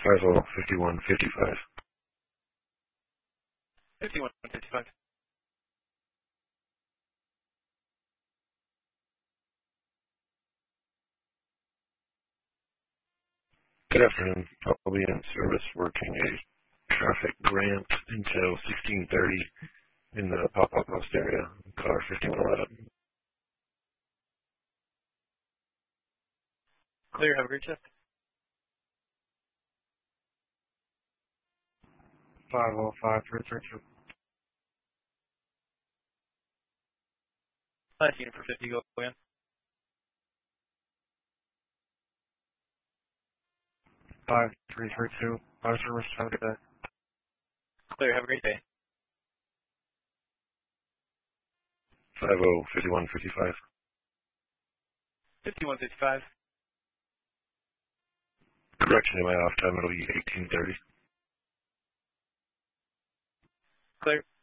5155. 5155. Good afternoon. I'll be in service working a traffic grant until 1630 in the Pop-Up Post area, car 5111. Clear, have a great shift. 505-332. 19 for 50, go in. 5332. Our service, have a good day. Clear, have a great day. 5155. 5155. Correction, in my off time, it'll be 1830. Clear.